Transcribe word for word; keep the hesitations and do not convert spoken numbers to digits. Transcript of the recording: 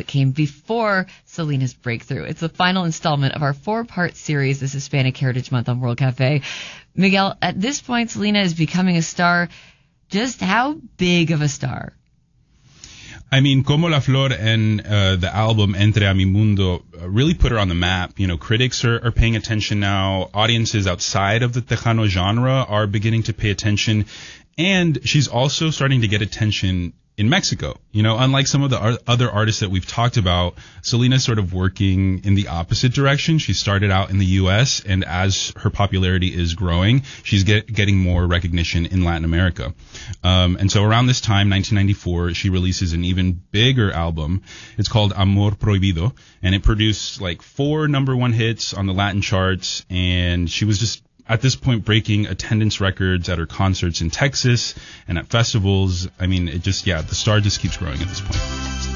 came before Selena's breakthrough. It's the final installment of our four-part series, this Hispanic Heritage Month on World Cafe. Miguel, at this point, Selena is becoming a star. Just how big of a star? I mean, Como la Flor and uh, the album Entre a mi Mundo uh, really put her on the map. You know, critics are, are paying attention now. Audiences outside of the Tejano genre are beginning to pay attention. And she's also starting to get attention in Mexico. You know, unlike some of the ar- other artists that we've talked about, Selena's sort of working in the opposite direction. She started out in the U S, and as her popularity is growing, she's get, getting more recognition in Latin America. Um, and so around this time, nineteen ninety-four, she releases an even bigger album. It's called Amor Prohibido, and it produced like four number one hits on the Latin charts, and she was just at this point breaking attendance records at her concerts in Texas and at festivals. I mean, it just, yeah, the star just keeps growing at this point.